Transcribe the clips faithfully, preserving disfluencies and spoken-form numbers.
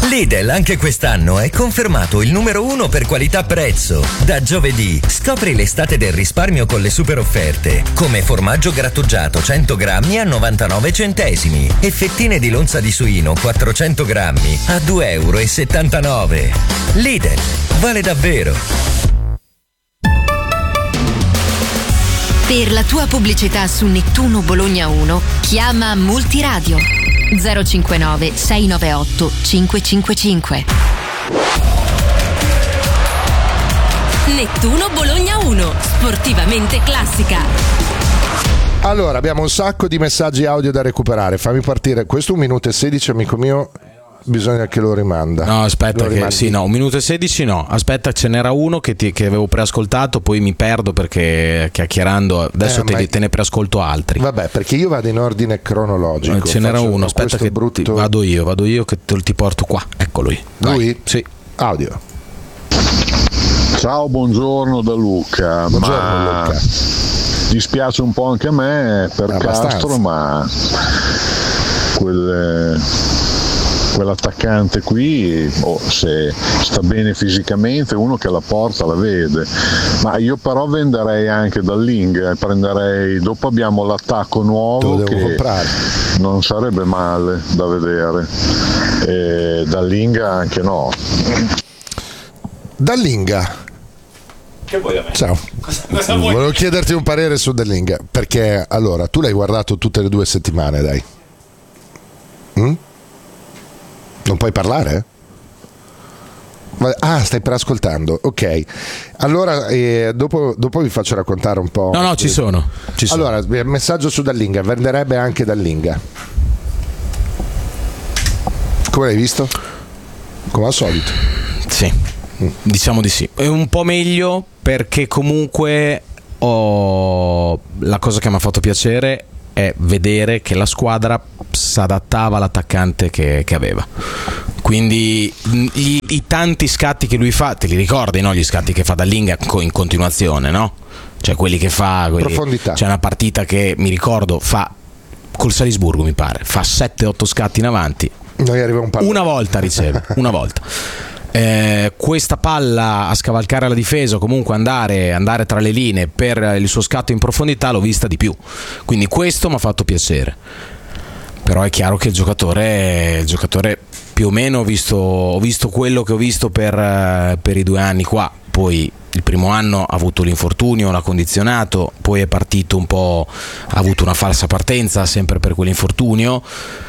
Lidl anche quest'anno è confermato il numero uno per qualità prezzo. Da giovedì scopri l'estate del risparmio con le super offerte, come formaggio grattugiato cento grammi a novantanove centesimi e fettine di lonza di suino quattrocento grammi a due e settantanove euro. Lidl, vale davvero. Per la tua pubblicità su Nettuno Bologna uno, chiama Multiradio zero cinquantanove sei nove otto cinque cinque cinque. Nettuno Bologna uno, sportivamente classica. Allora, abbiamo un sacco di messaggi audio da recuperare. Fammi partire. Questo un minuto e sedici, amico mio. Bisogna che lo rimanda. No, aspetta, lo che rimandi. sì, no, un minuto e sedici no. Aspetta, ce n'era uno che, ti, che avevo preascoltato, poi mi perdo perché chiacchierando adesso Eh, te, ma- te ne preascolto altri. Vabbè, perché io vado in ordine cronologico. Eh, Ce n'era Faccio uno, aspetta questo che brutto... ti- vado io, vado io che te, ti porto qua. Ecco lui. Vai. Lui? Sì. Audio. Ciao, buongiorno da Luca. Buongiorno, ma Luca. dispiace un po' anche a me per Abbastanza. Castro, ma quel, quell'attaccante qui, oh, se sta bene fisicamente, uno che la porta la vede. Ma io però venderei anche Dalling, prenderei, dopo abbiamo l'attacco Te lo nuovo devo che comprare. non sarebbe male da vedere. E Dalling anche no. Dallinga. Che vuoi da me? Ciao. Volevo chiederti un parere su Dallinga, perché allora tu l'hai guardato tutte le due settimane, dai. Mm? Non puoi parlare? Ma- Ah, stai per ascoltando, ok. Allora, eh, dopo, dopo vi faccio raccontare un po'. No, no, ci sono. Ci sono. Allora, eh, messaggio su Dallinga, venderebbe anche Dallinga. Come l'hai visto? Come al solito. Sì, diciamo di sì. È un po' meglio perché comunque ho... la cosa che mi ha fatto piacere è vedere che la squadra si adattava all'attaccante che, che aveva. Quindi i, i tanti scatti che lui fa, te li ricordi, no? Gli scatti che fa Dallinga in continuazione, no? Cioè quelli che fa quelli, Profondità. c'è una partita che mi ricordo fa col Salisburgo, mi pare, fa sette otto scatti in avanti. Noi arriva un pallone. Una volta riceve, una volta. Eh, questa palla a scavalcare la difesa o comunque andare, andare tra le linee per il suo scatto in profondità l'ho vista di più, quindi questo mi ha fatto piacere. Però è chiaro che il giocatore, il giocatore più o meno ho visto, ho visto quello che ho visto per, per i due anni qua. Poi il primo anno ha avuto l'infortunio, l'ha condizionato, poi è partito un po', ha avuto una falsa partenza sempre per quell'infortunio.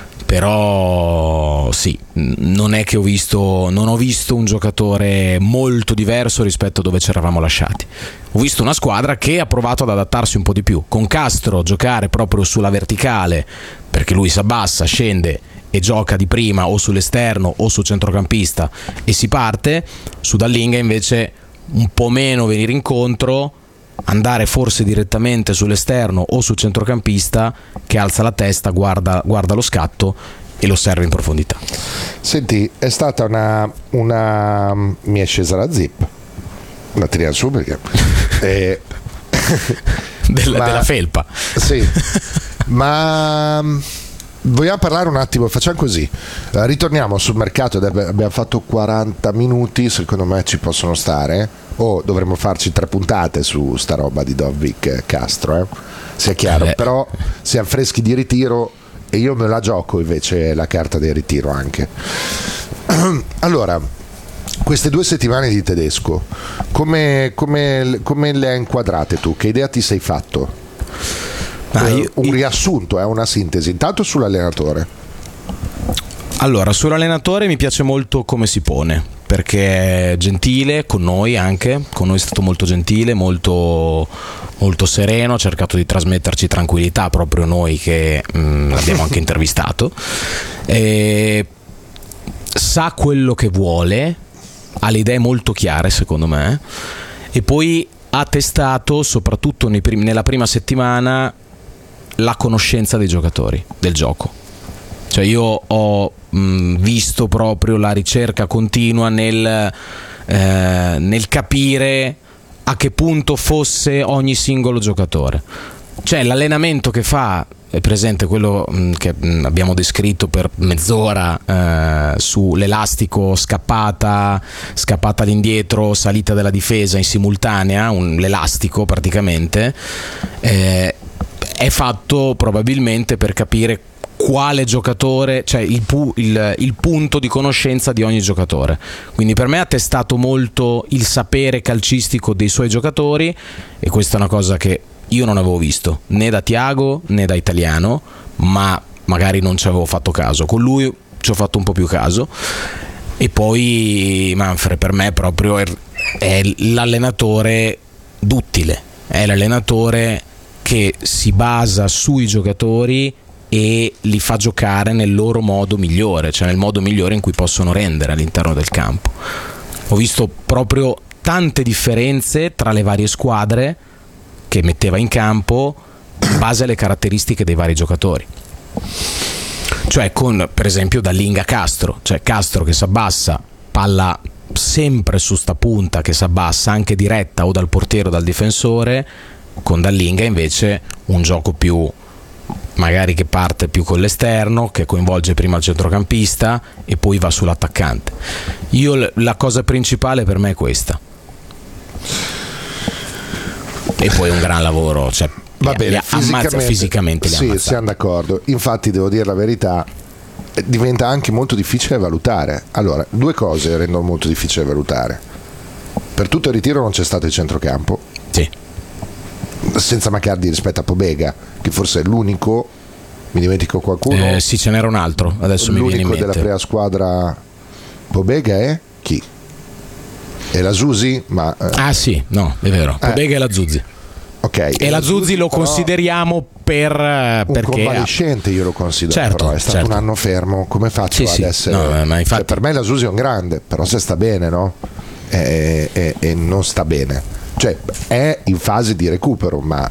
Però sì, non è che ho visto, non ho visto un giocatore molto diverso rispetto a dove ci eravamo lasciati. Ho visto una squadra che ha provato ad adattarsi un po' di più. Con Castro giocare proprio sulla verticale, perché lui si abbassa, scende e gioca di prima o sull'esterno o sul centrocampista e si parte. Su Dallinga invece un po' meno venire incontro, andare forse direttamente sull'esterno o sul centrocampista che alza la testa, guarda, guarda lo scatto e lo serve in profondità. Senti, è stata una, una... mi è scesa la zip, la tiriamo su perché eh, Del, ma- della felpa. sì, ma vogliamo parlare un attimo, facciamo così, Eh, ritorniamo sul mercato, abbiamo fatto quaranta minuti, secondo me ci possono stare, o dovremmo farci tre puntate su sta roba di Dovic Castro, eh? sia chiaro, Eh. però siamo freschi di ritiro e io me la gioco invece la carta del ritiro anche. Allora, queste due settimane di Tedesco come, come, come le hai inquadrate tu? Che idea ti sei fatto? Ah, Eh, io- un io- riassunto, è una sintesi, intanto sull'allenatore. Allora, sull'allenatore mi piace molto come si pone, perché è gentile con noi anche, con noi è stato molto gentile, molto, molto sereno, ha cercato di trasmetterci tranquillità proprio noi che mh, l'abbiamo anche intervistato. E sa quello che vuole, ha le idee molto chiare secondo me, e poi ha testato soprattutto nei primi- nella prima settimana la conoscenza dei giocatori, del gioco. Cioè io ho mh, visto proprio la ricerca continua nel, eh, nel capire a che punto fosse ogni singolo giocatore. Cioè l'allenamento che fa è presente quello mh, che mh, abbiamo descritto per mezz'ora eh, sull'elastico scappata, scappata all'indietro, salita della difesa in simultanea, un, l'elastico praticamente, eh, è fatto probabilmente per capire quale giocatore, cioè il, pu- il, il punto di conoscenza di ogni giocatore. Quindi per me ha testato molto il sapere calcistico dei suoi giocatori, e questa è una cosa che io non avevo visto né da Thiago né da Italiano, ma magari non ci avevo fatto caso. Con lui ci ho fatto un po' più caso. E poi Manfred per me proprio è, è l'allenatore duttile, è l'allenatore che si basa sui giocatori e li fa giocare nel loro modo migliore, cioè nel modo migliore in cui possono rendere all'interno del campo. Ho visto proprio tante differenze tra le varie squadre che metteva in campo in base alle caratteristiche dei vari giocatori. Cioè con, per esempio, Dallinga Castro, cioè Castro che si abbassa, palla sempre su sta punta che si abbassa anche diretta o dal portiere o dal difensore, con Dallinga invece un gioco più magari che parte più con l'esterno, che coinvolge prima il centrocampista e poi va sull'attaccante. Io la cosa principale per me è questa. E poi un gran lavoro, cioè va bene, li ammazza fisicamente, li sì, ammazza. Siamo d'accordo. Infatti devo dire la verità, diventa anche molto difficile valutare. Allora, due cose rendono molto difficile valutare. Per tutto il ritiro non c'è stato il centrocampo. Sì. Senza mancardi rispetto a Pobega, che forse è l'unico, mi dimentico qualcuno? Eh, sì, ce n'era un altro, adesso mi viene in mente. L'unico della prima squadra Pobega è chi? È la Zusi? Ma, eh. Ah sì, no, è vero, Pobega eh. e la Zuzzi. Okay. E la Zuzzi lo consideriamo per un perché convalescente, io lo considero, certo, però è stato certo. un anno fermo, come faccio sì, ad sì. essere No, ma infatti... cioè, per me la Zuzzi è un grande, però se sta bene, no? E, e, e non sta bene, cioè è in fase di recupero, ma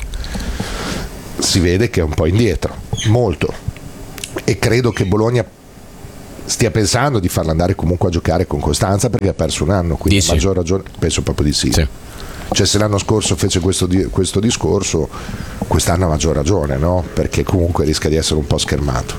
si vede che è un po' indietro, molto, e credo che Bologna stia pensando di farla andare comunque a giocare con costanza, perché ha perso un anno, quindi a maggior ragione penso proprio di sì, sì. Cioè se l'anno scorso fece questo, questo discorso, quest'anno ha maggior ragione, no? Perché comunque rischia di essere un po' schermato,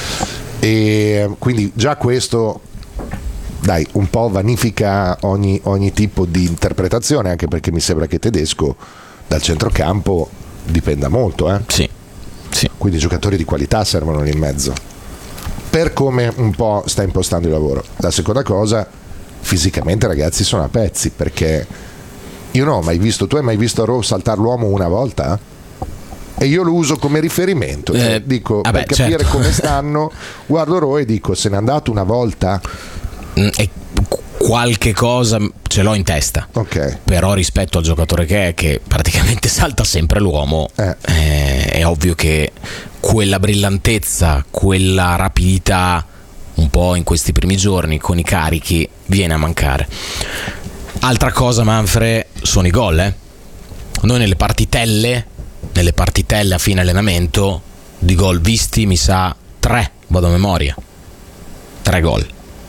e quindi già questo dai un po' vanifica ogni, ogni tipo di interpretazione, anche perché mi sembra che Tedesco dal centrocampo dipenda molto, eh? Sì. Sì. Quindi giocatori di qualità servono lì in mezzo, per come un po' sta impostando il lavoro. La seconda cosa, fisicamente ragazzi sono a pezzi, perché io non ho mai visto, tu hai mai visto a Raw saltare l'uomo una volta? E io lo uso come riferimento, cioè, eh, dico vabbè, per capire certo. come stanno, guardo Raw e dico se n'è andato una volta. E qualche cosa ce l'ho in testa, okay. Però rispetto al giocatore che è, che praticamente salta sempre l'uomo, eh. eh, è ovvio che quella brillantezza, quella rapidità un po' in questi primi giorni con i carichi viene a mancare. Altra cosa, Manfred, sono i gol, eh? Noi nelle partitelle nelle partitelle a fine allenamento di gol visti mi sa tre, vado a memoria, tre gol.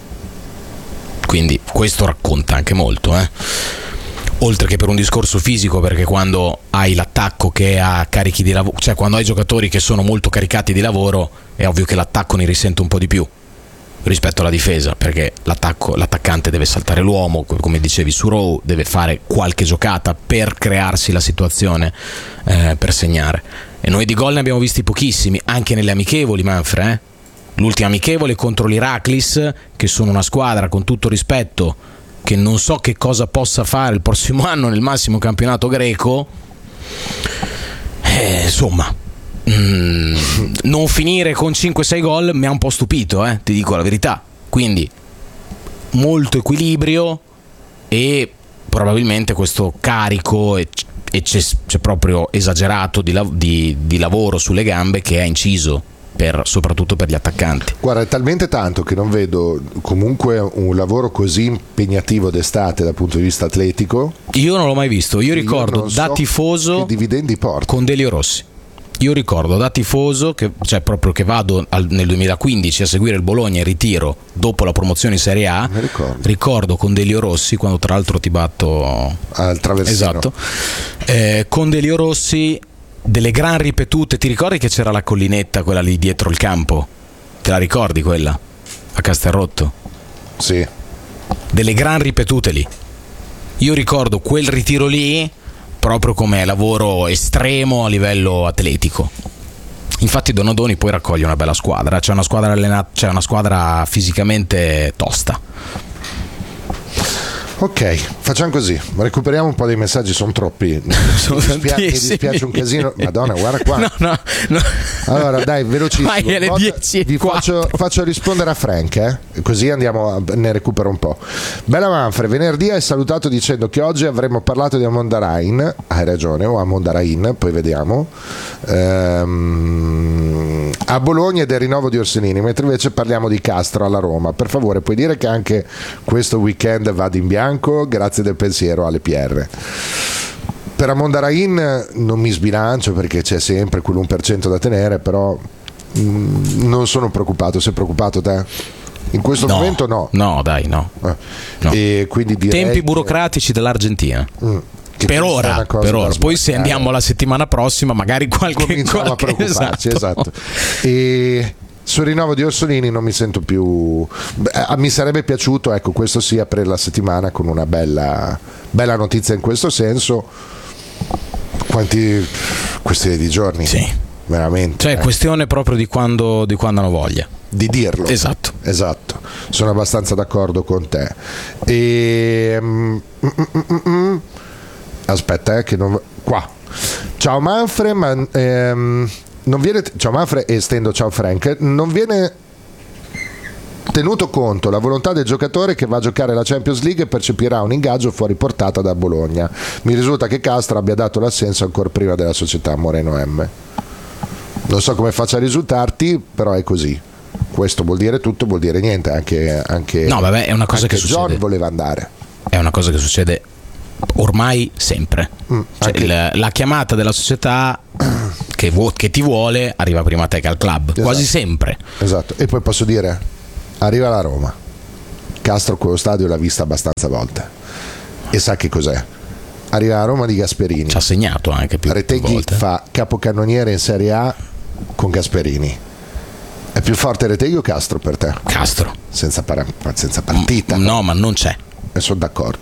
Quindi questo racconta anche molto, eh? Oltre che per un discorso fisico, perché quando hai l'attacco che ha carichi di lavoro, cioè quando hai giocatori che sono molto caricati di lavoro, è ovvio che l'attacco ne risente un po' di più rispetto alla difesa, perché l'attacco, l'attaccante deve saltare l'uomo, come dicevi su Raw, deve fare qualche giocata per crearsi la situazione eh, per segnare. E noi di gol ne abbiamo visti pochissimi, anche nelle amichevoli, Manfred, eh? L'ultima amichevole contro l'Iraklis, che sono una squadra, con tutto rispetto, che non so che cosa possa fare il prossimo anno nel massimo campionato greco, eh, insomma mm, non finire con cinque sei gol mi ha un po' stupito, eh, ti dico la verità. Quindi molto equilibrio e probabilmente questo carico e, e c'è, c'è proprio esagerato di, di, di lavoro sulle gambe che ha inciso Per, soprattutto per gli attaccanti. Guarda, è talmente tanto che non vedo comunque un lavoro così impegnativo d'estate dal punto di vista atletico. Io non l'ho mai visto. Io ricordo Io da so tifoso che dividendi porta con Delio Rossi. Io ricordo da tifoso che, cioè proprio che vado al, nel duemilaquindici a seguire il Bologna in ritiro dopo la promozione in Serie A. Ricordo. ricordo con Delio Rossi, quando tra l'altro ti batto al traversino. Esatto. Eh, con Delio Rossi delle gran ripetute. Ti ricordi che c'era la collinetta, quella lì dietro il campo? Te la ricordi quella? A Castelrotto? Sì. Delle gran ripetute lì. Io ricordo quel ritiro lì proprio come lavoro estremo a livello atletico. Infatti Donadoni poi raccoglie una bella squadra, c'è una squadra allenata, c'è una squadra fisicamente tosta. Ok, facciamo così, recuperiamo un po' dei messaggi, sono troppi. Mi, Sono dispia- mi dispiace un casino. Madonna, guarda qua. No, no, no. Allora, dai, velocissimo. Vai alle Volta- dieci e Vi faccio, faccio rispondere a Frank, eh? Così andiamo, a- ne recupero un po'. Bella Manfred, venerdì hai salutato dicendo che oggi avremmo parlato di Amondarain. Hai ragione, o Amondarain, poi vediamo. Ehm, a Bologna e del rinnovo di Orsolini, mentre invece parliamo di Castro alla Roma. Per favore, puoi dire che anche questo weekend vado in bianco? Grazie del pensiero alle P R. Per Amondarain non mi sbilancio perché c'è sempre quell'uno per cento da tenere, però mh, non sono preoccupato. Sei preoccupato te? In questo no, momento no. No, dai, no. Eh. no. E quindi direi tempi che... burocratici dell'Argentina. Mm. Per ora, per ora. Poi se andiamo la settimana prossima magari qualche cominciamo qualche... a preoccuparci, esatto, esatto. E sul rinnovo di Orsolini non mi sento più. Beh, mi sarebbe piaciuto, ecco, questo sì, aprire la settimana con una bella, bella notizia in questo senso. Quanti questioni di giorni? Sì. Veramente. Cioè, eh. questione proprio di quando, di quando hanno voglia. Di dirlo. Esatto. Esatto. Sono abbastanza d'accordo con te. E. Mm, mm, mm, mm, aspetta, eh, che non. Qua. Ciao Manfred, ma. Ehm, non viene, ciao Manfred, e stendo ciao Frank, non viene tenuto conto la volontà del giocatore che va a giocare la Champions League e percepirà un ingaggio fuori portata da Bologna. Mi risulta che Castro abbia dato l'assenso ancora prima della società Moreno M. Non so come faccia a risultarti, però è così. Questo vuol dire tutto, vuol dire niente. Anche, anche no, vabbè, è una cosa anche che succede. John voleva andare. È una cosa che succede ormai sempre. Mm, cioè, il, la chiamata della società che, vu- che ti vuole arriva prima a te che al club, esatto. Quasi sempre. Esatto. E poi posso dire, arriva la Roma. Castro quello stadio l'ha vista abbastanza volte e sa che cos'è. Arriva la Roma di Gasperini. Ci ha segnato anche più Retegui volte. fa capocannoniere in Serie A con Gasperini. È più forte Retegui o Castro per te? Castro. Senza, para- senza partita. No, ma non c'è. E sono d'accordo.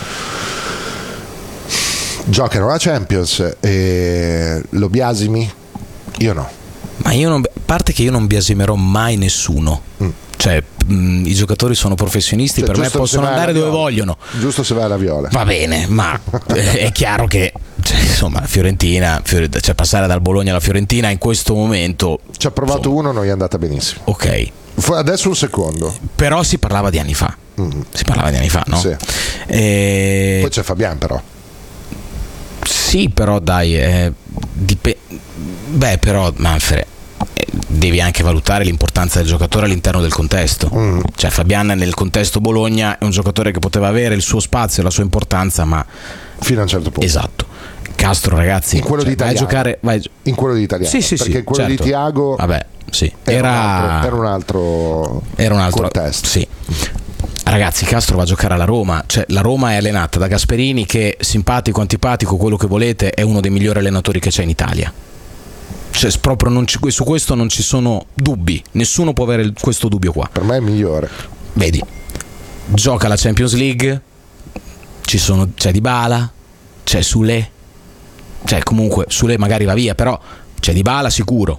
Giocano la Champions e lo biasimi? Io no. Ma io non, a parte che io non biasimerò mai nessuno. Mm. Cioè, mh, i giocatori sono professionisti, cioè, per me possono andare dove vogliono. Giusto se vai alla Viola. Va bene, ma è chiaro che cioè, insomma, la Fiorentina, cioè passare dal Bologna alla Fiorentina in questo momento. Ci ha provato insomma, uno, non gli è andata benissimo. Ok. Adesso un secondo. Però si parlava di anni fa. Mm. Si parlava di anni fa, no? Sì. E... Poi c'è Fabian, però. Sì, però dai, eh, dip- beh, però Manfred, eh, devi anche valutare l'importanza del giocatore all'interno del contesto. Mm. Cioè Fabian nel contesto Bologna è un giocatore che poteva avere il suo spazio e la sua importanza, ma fino a un certo punto. Esatto. Castro, ragazzi, in quello cioè, di Italiano. Vai a giocare, vai... in quello di Italiano. Sì, sì, perché sì, in quello certo. di Thiago vabbè, sì. era, era... era un altro era un altro contesto. Sì. Ragazzi, Castro va a giocare alla Roma, cioè la Roma è allenata da Gasperini che, simpatico, antipatico, quello che volete, è uno dei migliori allenatori che c'è in Italia. Cioè proprio non ci, su questo non ci sono dubbi, nessuno può avere questo dubbio qua. Per me è il migliore. Vedi, gioca la Champions League, ci sono, c'è Dybala, c'è Sule, cioè comunque Sule magari va via, però c'è Dybala sicuro.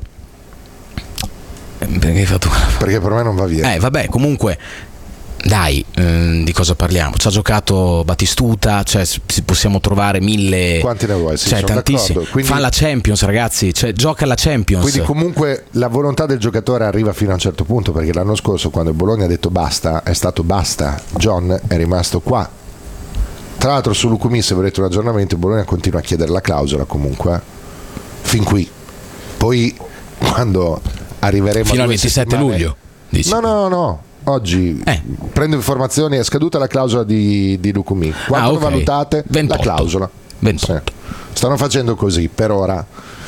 Perché hai fatto? Perché per me non va via. Eh vabbè, comunque dai, ehm, di cosa parliamo? Ci ha giocato Batistuta, cioè possiamo trovare mille. Quanti ne vuoi? Sì, cioè, sono tantissimi. Quindi, fa la Champions, ragazzi, cioè, gioca la Champions. Quindi comunque la volontà del giocatore arriva fino a un certo punto, perché l'anno scorso quando il Bologna ha detto basta, è stato basta. John è rimasto qua. Tra l'altro su Lucumi, se volete un aggiornamento, il Bologna continua a chiedere la clausola comunque, fin qui. Poi quando arriveremo fino a al ventisette settimane... luglio dici. No, no, no, no. Oggi eh. prendo informazioni, è scaduta la clausola di, di Lucumi. Quanto ah, okay. valutate? ventotto. La clausola. ventotto. Sì. Stanno facendo così per ora.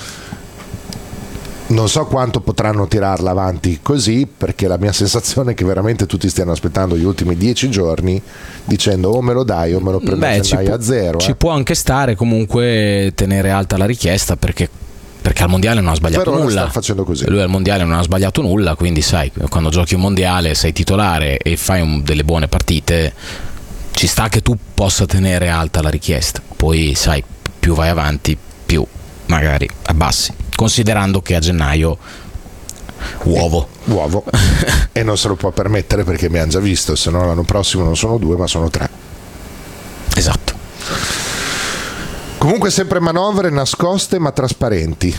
Non so quanto potranno tirarla avanti così, perché la mia sensazione è che veramente tutti stiano aspettando gli ultimi dieci giorni dicendo o me lo dai o me lo prendo a zero. Ci eh. può anche stare comunque tenere alta la richiesta, perché perché al mondiale non ha sbagliato però nulla. Sta facendo così. Lui al mondiale non ha sbagliato nulla, quindi sai, quando giochi un mondiale sei titolare e fai un, delle buone partite, ci sta che tu possa tenere alta la richiesta. Poi sai, più vai avanti più magari abbassi, considerando che a gennaio uovo eh, uovo e non se lo può permettere perché mi hanno già visto, se no l'anno prossimo non sono due ma sono tre. Esatto. Comunque sempre manovre nascoste ma trasparenti,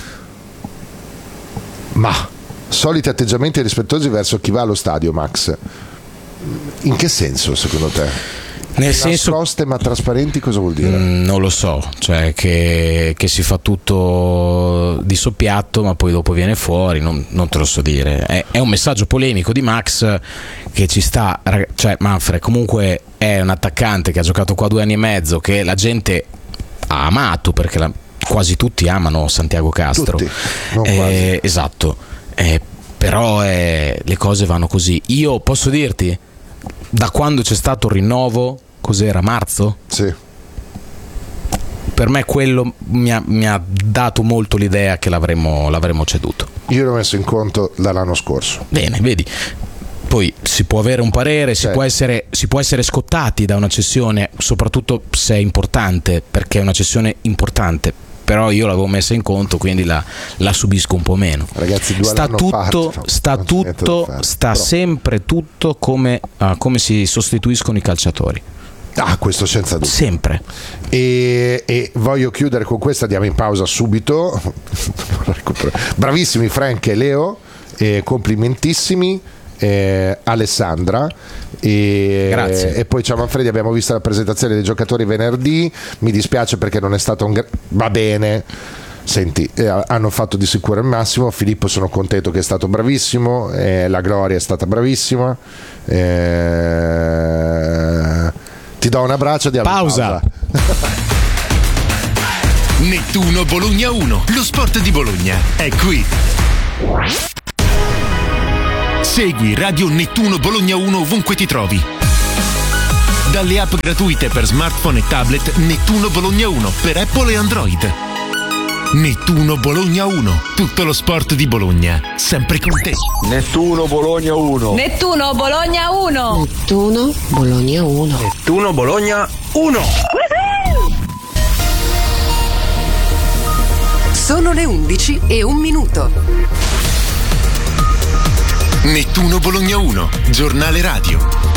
ma soliti atteggiamenti rispettosi verso chi va allo stadio. Max, in che senso secondo te? Nel senso, nascoste ma trasparenti cosa vuol dire? Mm, non lo so, cioè che, che si fa tutto di soppiatto ma poi dopo viene fuori, non, non te lo so dire. È, è un messaggio polemico di Max che ci sta, cioè Manfred comunque è un attaccante che ha giocato qua due anni e mezzo, che la gente ha amato perché la, quasi tutti amano Santiago Castro. Tutti, non eh, quasi. Esatto, eh, però eh, le cose vanno così. Io posso dirti, da quando c'è stato il rinnovo, cos'era, marzo? Sì. Per me quello mi ha, mi ha dato molto l'idea che l'avremmo, l'avremmo ceduto. Io l'ho messo in conto dall'anno scorso. Bene, vedi. Poi si può avere un parere, si, Certo. può essere, si può essere scottati da una cessione, soprattutto se è importante, perché è una cessione importante. Però io l'avevo messa in conto, quindi la, la subisco un po' meno. Ragazzi, due sta l'hanno tutto, fatto, sta, non c'è niente tutto da fare. sta Però- sempre tutto come, ah, come si sostituiscono i calciatori. Ah, questo senza dubbio. Sempre. E, e voglio chiudere con questa, andiamo in pausa subito. Bravissimi Frank e Leo, e complimentissimi. Eh, Alessandra e, Grazie. e poi ciao Manfredi, abbiamo visto la presentazione dei giocatori venerdì, mi dispiace perché non è stato un gra- va bene, senti, eh, hanno fatto di sicuro il massimo. Filippo sono contento che è stato bravissimo, eh, la Gloria è stata bravissima, eh, ti do un abbraccio, diamo Pausa. pausa. Nettuno Bologna uno, lo sport di Bologna è qui. Segui Radio Nettuno Bologna uno ovunque ti trovi. Dalle app gratuite per smartphone e tablet Nettuno Bologna uno per Apple e Android. Nettuno Bologna uno, tutto lo sport di Bologna, sempre con te. Nettuno Bologna uno. Nettuno Bologna uno. Nettuno Bologna uno. Nettuno Bologna uno. Sono le undici e un minuto. Nettuno Bologna uno, giornale radio.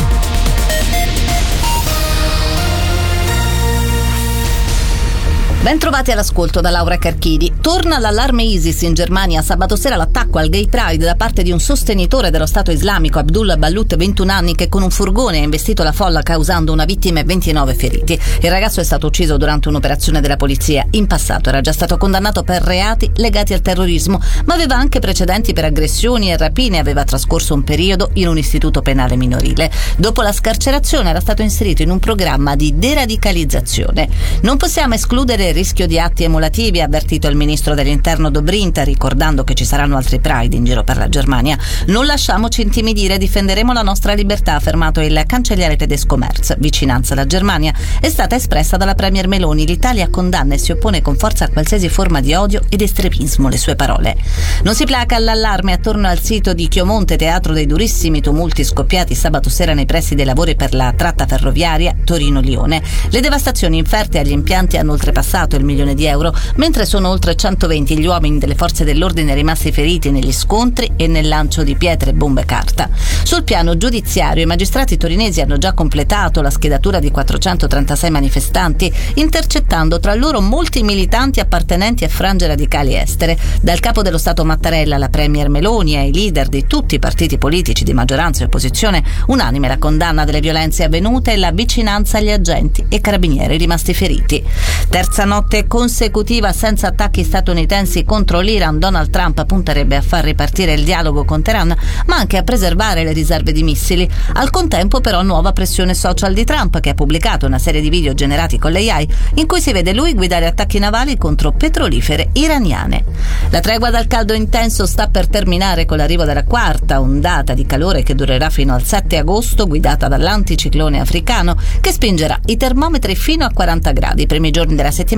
Bentrovati all'ascolto da Laura Carchidi. Torna l'allarme ISIS in Germania. Sabato sera l'attacco al Gay Pride da parte di un sostenitore dello Stato islamico, Abdullah Ballut, ventuno anni, che con un furgone ha investito la folla causando una vittima e ventinove feriti. Il ragazzo è stato ucciso durante un'operazione della polizia. In passato era già stato condannato per reati legati al terrorismo, ma aveva anche precedenti per aggressioni e rapine e aveva trascorso un periodo in un istituto penale minorile. Dopo la scarcerazione era stato inserito in un programma di deradicalizzazione. Non possiamo escludere il rischio di atti emulativi, ha avvertito il ministro dell'interno Dobrindt, ricordando che ci saranno altri Pride in giro per la Germania. Non lasciamoci intimidire, difenderemo la nostra libertà, ha affermato il cancelliere tedesco Merz. Vicinanza alla Germania è stata espressa dalla premier Meloni. L'Italia condanna e si oppone con forza a qualsiasi forma di odio ed estremismo, le sue parole. Non si placa l'allarme attorno al sito di Chiomonte, teatro dei durissimi tumulti scoppiati sabato sera nei pressi dei lavori per la tratta ferroviaria Torino-Lione. Le devastazioni inferte agli impianti hanno oltrepassato il milione di euro, mentre sono oltre centoventi gli uomini delle forze dell'ordine rimasti feriti negli scontri e nel lancio di pietre, bombe e carta. Sul piano giudiziario, i magistrati torinesi hanno già completato la schedatura di quattrocentotrentasei manifestanti, intercettando tra loro molti militanti appartenenti a frange radicali estere. Dal capo dello Stato Mattarella alla premier Meloni e ai leader di tutti i partiti politici di maggioranza e opposizione, unanime la condanna delle violenze avvenute e la vicinanza agli agenti e carabinieri rimasti feriti. Terza notte consecutiva senza attacchi statunitensi contro l'Iran. Donald Trump punterebbe a far ripartire il dialogo con Teheran, ma anche a preservare le riserve di missili. Al contempo però nuova pressione social di Trump, che ha pubblicato una serie di video generati con l'A I in cui si vede lui guidare attacchi navali contro petrolifere iraniane. La tregua dal caldo intenso sta per terminare con l'arrivo della quarta ondata di calore che durerà fino al sette agosto, guidata dall'anticiclone africano che spingerà i termometri fino a quaranta gradi. I primi giorni della settimana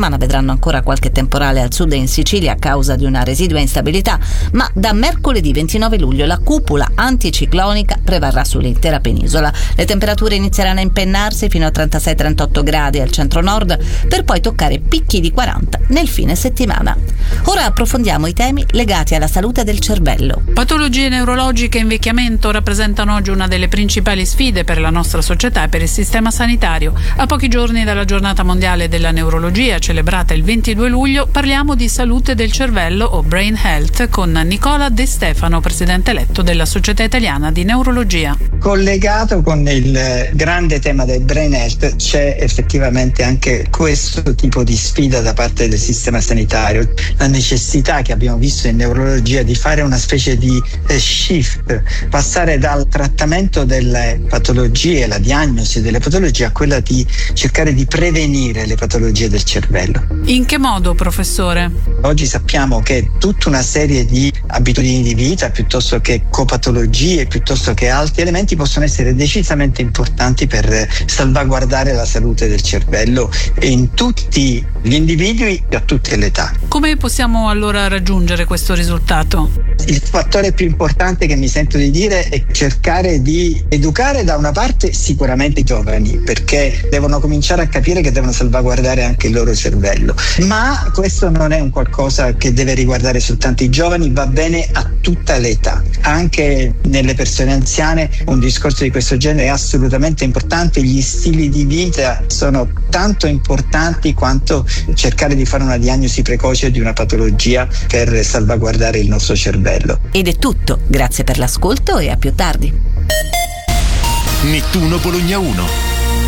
settimana vedranno ancora qualche temporale al sud e in Sicilia a causa di una residua instabilità, ma da mercoledì ventinove luglio la cupola anticiclonica prevarrà sull'intera penisola. Le temperature inizieranno a impennarsi fino a trentasei trentotto gradi al centro-nord per poi toccare picchi di quaranta nel fine settimana. Ora approfondiamo i temi legati alla salute del cervello. Patologie neurologiche e invecchiamento rappresentano oggi una delle principali sfide per la nostra società e per il sistema sanitario. A pochi giorni dalla giornata mondiale della neurologia, celebrata il ventidue luglio, parliamo di salute del cervello o brain health con Nicola De Stefano, presidente eletto della Società Italiana di Neurologia. Collegato con il grande tema del brain health c'è effettivamente anche questo tipo di sfida da parte del sistema sanitario, la necessità che abbiamo visto in neurologia di fare una specie di eh, shift, passare dal trattamento delle patologie, la diagnosi delle patologie, a quella di cercare di prevenire le patologie del cervello. In che modo, professore? Oggi sappiamo che tutta una serie di abitudini di vita, piuttosto che copatologie, piuttosto che altri elementi, possono essere decisamente importanti per salvaguardare la salute del cervello in tutti gli individui e a tutte le età. Come possiamo allora raggiungere questo risultato? Il fattore più importante che mi sento di dire è cercare di educare da una parte sicuramente i giovani, perché devono cominciare a capire che devono salvaguardare anche il loro cervello, ma questo non è un qualcosa che deve riguardare soltanto i giovani, va bene a tutta l'età. Anche nelle persone anziane un discorso di questo genere è assolutamente importante. Gli stili di vita sono tanto importanti quanto cercare di fare una diagnosi precoce di una patologia per salvaguardare il nostro cervello. Ed è tutto, grazie per l'ascolto e a più tardi. Nettuno Bologna uno.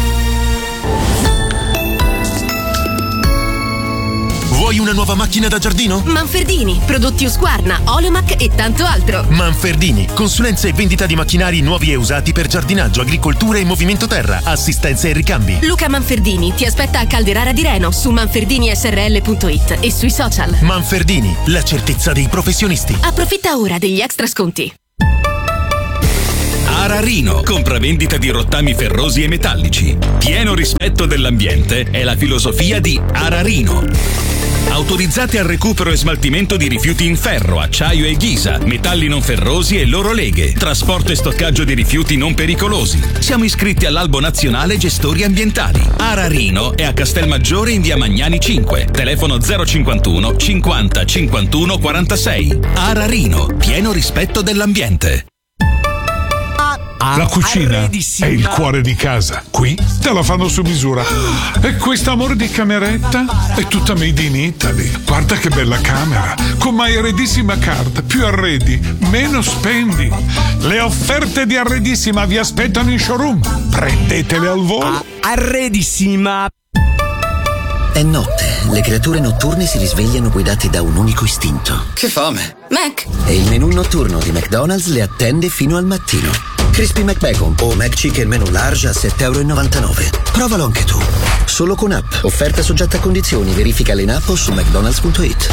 Vuoi una nuova macchina da giardino? Manfredini, prodotti Husqvarna, Oleomac e tanto altro. Manfredini, consulenza e vendita di macchinari nuovi e usati per giardinaggio, agricoltura e movimento terra, assistenza e ricambi. Luca Manfredini ti aspetta a Calderara di Reno su manferdini s r l punto i t e sui social. Manfredini, la certezza dei professionisti. Approfitta ora degli extra sconti. Ararino, compravendita di rottami ferrosi e metallici. Pieno rispetto dell'ambiente è la filosofia di Ararino. Autorizzati al recupero e smaltimento di rifiuti in ferro, acciaio e ghisa, metalli non ferrosi e loro leghe, trasporto e stoccaggio di rifiuti non pericolosi. Siamo iscritti all'Albo Nazionale Gestori Ambientali. Ararino è a Castelmaggiore in via Magnani cinque, telefono zero cinquantuno cinquanta cinquantuno quarantasei. Ararino, pieno rispetto dell'ambiente. La cucina è il cuore di casa. Qui te la fanno su misura. E questo amore di cameretta è tutta made in Italy. Guarda che bella camera. Con My Arredissima Card. Più arredi, meno spendi. Le offerte di Arredissima vi aspettano in showroom. Prendetele al volo. Arredissima. È notte. Le creature notturne si risvegliano guidate da un unico istinto. Che fame. Mac. E il menù notturno di McDonald's le attende fino al mattino. Crispy McBacon o McChicken menù large a sette e novantanove euro. Provalo anche tu. Solo con app. Offerta soggetta a condizioni. Verificale in app o su mcdonalds punto it.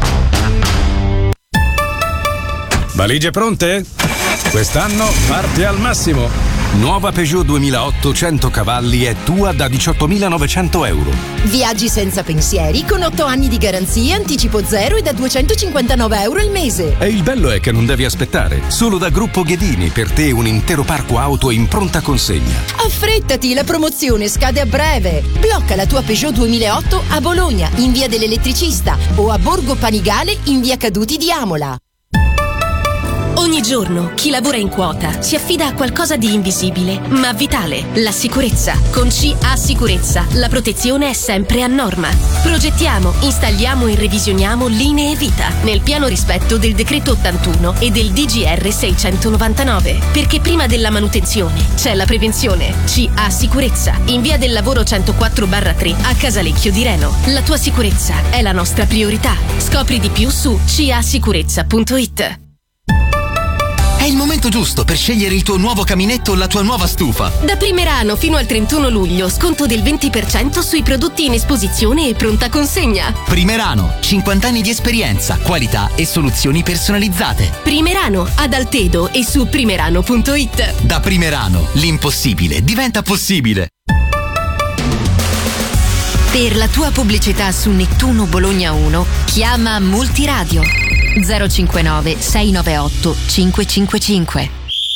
Valigie pronte? Quest'anno parte al massimo. Nuova Peugeot duemilaotto cento cavalli è tua da diciottomilanovecento euro. Viaggi senza pensieri con otto anni di garanzia, anticipo zero e da duecentocinquantanove euro al mese. E il bello è che non devi aspettare. Solo da Gruppo Ghedini per te un intero parco auto in pronta consegna. Affrettati, la promozione scade a breve. Blocca la tua Peugeot duemilaotto a Bologna in via dell'Elettricista o a Borgo Panigale in via Caduti di Amola. Ogni giorno chi lavora in quota si affida a qualcosa di invisibile ma vitale, la sicurezza. Con C A Sicurezza la protezione è sempre a norma. Progettiamo, installiamo e revisioniamo linee vita nel pieno rispetto del decreto ottantuno e del D G R seicentonovantanove, perché prima della manutenzione c'è la prevenzione. C A Sicurezza in via del lavoro centoquattro barra tre a Casalecchio di Reno. La tua sicurezza è la nostra priorità. Scopri di più su c a sicurezza punto it. È il momento giusto per scegliere il tuo nuovo caminetto o la tua nuova stufa. Da Primerano fino al trentuno luglio, sconto del venti per cento sui prodotti in esposizione e pronta consegna. Primerano, cinquanta anni di esperienza, qualità e soluzioni personalizzate. Primerano, ad Altedo e su primerano punto it. Da Primerano, l'impossibile diventa possibile. Per la tua pubblicità su Nettuno Bologna uno, chiama Multiradio zero cinquantanove sei nove otto cinque cinque cinque.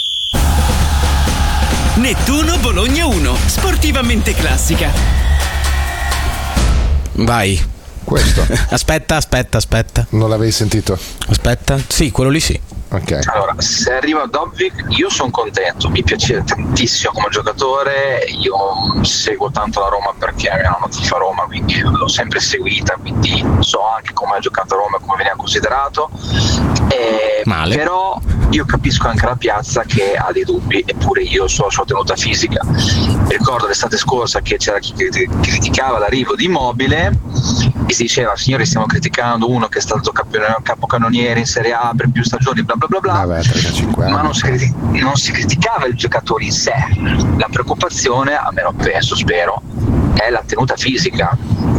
Nettuno Bologna uno, sportivamente classica. Vai. Questo. Aspetta, aspetta, aspetta. Non l'avevi sentito? Aspetta. Sì, quello lì sì. Ok. Allora, se arriva Dobbik io sono contento, mi piace tantissimo come giocatore, io seguo tanto la Roma perché mia nonna tifa Roma, quindi l'ho sempre seguita, quindi so anche come ha giocato a Roma e come veniva considerato. Eh, Male. Però io capisco anche la piazza che ha dei dubbi, eppure io so la sua tenuta fisica. Ricordo l'estate scorsa che c'era chi criticava l'arrivo di Immobile e si diceva: signori, stiamo criticando uno che è stato capocannoniere in Serie A per più stagioni, bla bla bla bla. Vabbè, trentacinque anni. Ma non si, critic- non si criticava il giocatore in sé. La preoccupazione, almeno penso, spero, è la tenuta fisica.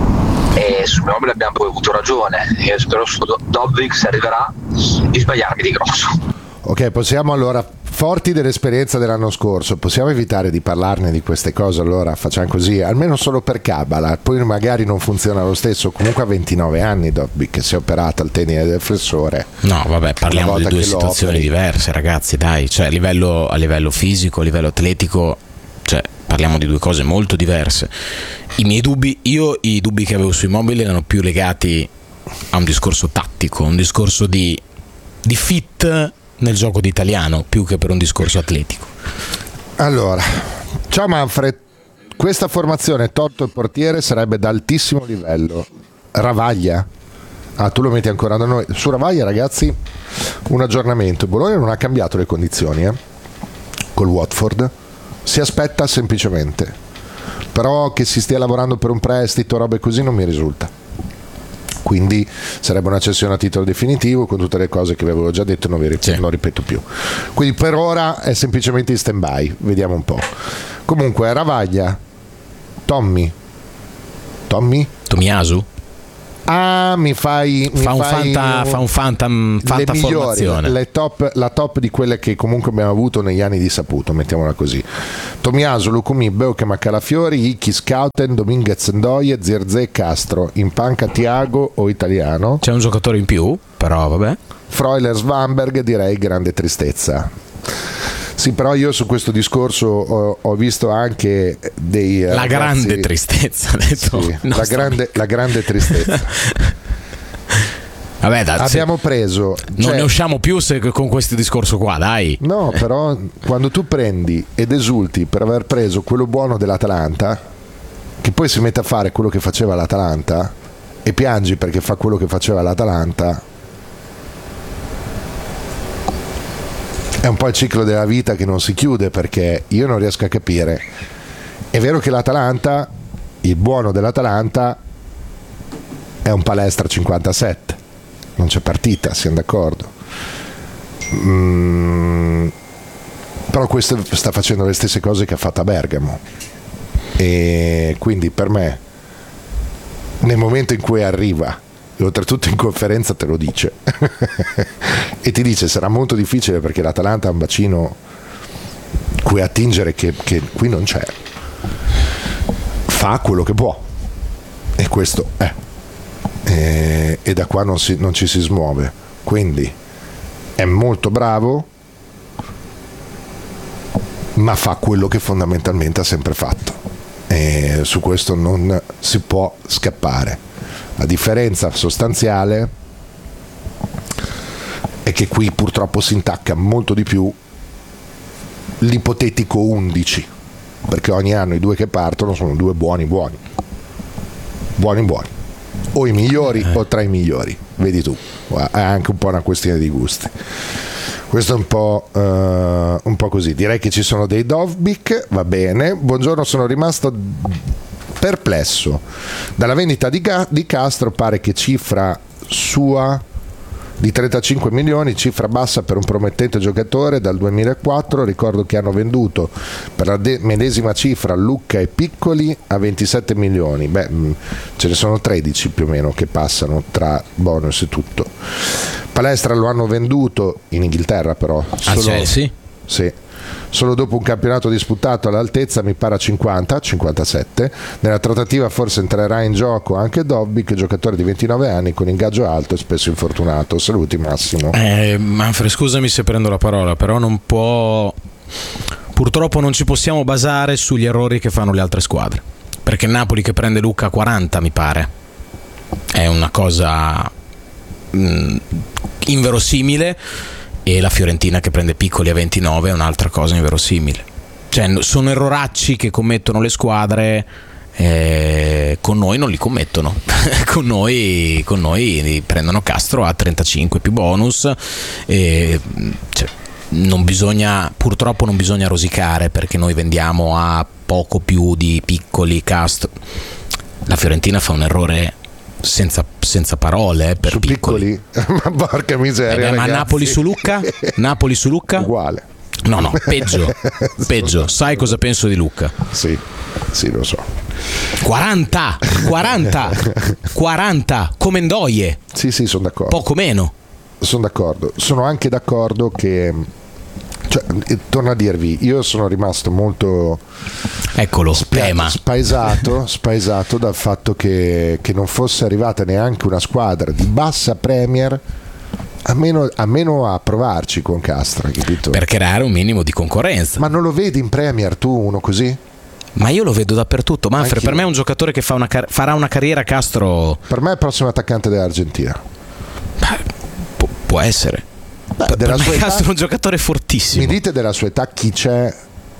E su Immobile abbiamo poi avuto ragione. Io spero su Dobbik, se arriverà, di sbagliarmi di grosso. Ok, possiamo allora, forti dell'esperienza dell'anno scorso, possiamo evitare di parlarne di queste cose, allora facciamo così, almeno solo per cabala, poi magari non funziona lo stesso, comunque a ventinove anni Dobbik si è operato al tenine del flessore. No, vabbè, parliamo di due situazioni operi. diverse, ragazzi, dai, cioè a livello, a livello fisico, a livello atletico, cioè parliamo di due cose molto diverse. I miei dubbi, io i dubbi che avevo su Immobile erano più legati a un discorso tattico, un discorso di, di fit nel gioco di italiano più che per un discorso atletico. Allora, ciao Manfred, questa formazione tolto il portiere sarebbe d'altissimo livello. Ravaglia, ah tu lo metti ancora da noi. Su Ravaglia, ragazzi, un aggiornamento. Bologna non ha cambiato le condizioni eh? col Watford, si aspetta semplicemente, però che si stia lavorando per un prestito, robe così non mi risulta. Quindi sarebbe una cessione a titolo definitivo con tutte le cose che vi avevo già detto, non vi ripeto, sì. non ripeto più. Quindi per ora è semplicemente in stand by, vediamo un po'. Comunque Ravaglia, Tommy Tommy? Tomiyasu? Ah, mi fai mi fa, un fai fanta, fa un fanta, fanta le migliori, formazione. Le top, la top di quelle che comunque abbiamo avuto negli anni di saputo, mettiamola così. Tomiyasu, Lukumi, Beukema, Calafiori, Iki, Scouten, Dominguez, Ndoye, Zirze, Castro. In panca Tiago o Italiano. C'è un giocatore in più, però vabbè. Freuler, Svanberg, direi grande tristezza. Sì, però io su questo discorso ho, ho visto anche dei la ragazzi, grande tristezza, detto, sì, la, grande, la grande tristezza. Vabbè, dai, abbiamo preso, non cioè, ne usciamo più se, con questo discorso qua, dai. No, però quando tu prendi ed esulti per aver preso quello buono dell'Atalanta, che poi si mette a fare quello che faceva l'Atalanta e piangi perché fa quello che faceva l'Atalanta, è un po' il ciclo della vita che non si chiude, perché io non riesco a capire. È vero che l'Atalanta, il buono dell'Atalanta è un palestra cinquantasette, non c'è partita, siamo d'accordo. Mm, però questo sta facendo le stesse cose che ha fatto a Bergamo, e quindi per me, nel momento in cui arriva, e oltretutto in conferenza te lo dice e ti dice sarà molto difficile perché l'Atalanta ha un bacino cui attingere che, che qui non c'è, fa quello che può e questo è, e, e da qua non, si, non ci si smuove, quindi è molto bravo, ma fa quello che fondamentalmente ha sempre fatto, e su questo non si può scappare. La differenza sostanziale è che qui purtroppo si intacca molto di più l'ipotetico undici, perché ogni anno i due che partono sono due buoni buoni buoni buoni, o i migliori o tra i migliori, vedi tu, è anche un po' una questione di gusti. Questo è un po', uh, un po' così. Direi che ci sono dei Dobbik, va bene. Buongiorno, sono rimasto perplesso dalla vendita di, Ga- di Castro, pare che cifra sua di trentacinque milioni, cifra bassa per un promettente giocatore dal duemilaquattro. Ricordo che hanno venduto per la de- medesima cifra Lucca e Piccoli a ventisette milioni. Beh, mh, ce ne sono tredici più o meno che passano tra bonus e tutto. Palestra lo hanno venduto in Inghilterra, però a Chelsea? Sì, solo dopo un campionato disputato all'altezza, mi pare a cinquanta cinquantasette. Nella trattativa forse entrerà in gioco anche Dobbik, giocatore di ventinove anni con ingaggio alto e spesso infortunato. Saluti Massimo. eh, Manfred, scusami se prendo la parola, però non può, purtroppo non ci possiamo basare sugli errori che fanno le altre squadre, perché Napoli che prende Lucca a quaranta mi pare è una cosa mh, inverosimile, e la Fiorentina che prende Piccoli a ventinove è un'altra cosa inverosimile. Cioè sono erroracci che commettono le squadre, eh, con noi non li commettono. con noi con noi prendono Castro a trentacinque più bonus, e cioè, non bisogna, purtroppo non bisogna rosicare, perché noi vendiamo a poco più di Piccoli, Castro. La Fiorentina fa un errore senza, senza parole, eh, per su Piccoli, Piccoli. Ma porca miseria, eh beh, ma Napoli su Lucca? Napoli su Lucca? Uguale. No, no, peggio. Peggio. Sai cosa penso di Lucca? Sì, sì, lo so. quaranta quaranta quaranta come Ndoye. Sì, sì, sono d'accordo. Poco meno. Sono d'accordo. Sono anche d'accordo che, cioè, torno a dirvi, io sono rimasto molto, eccolo, spia- spaesato, spaesato dal fatto che, che non fosse arrivata neanche una squadra di bassa Premier a meno, a meno a provarci con Castro, capito? Per creare un minimo di concorrenza. Ma non lo vedi in Premier tu uno così? Ma io lo vedo dappertutto. Manfred, Anch'io. Per me è un giocatore che fa una car- farà una carriera Castro. Per me è il prossimo attaccante dell'Argentina. Pu- può essere. Beh, della per sua me età, Castro è un giocatore fortissimo. Mi dite della sua età chi c'è